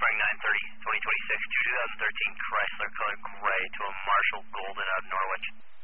showing 9/30/2026, 2013 Chrysler color gray to a Marshall Golden out of Norwich.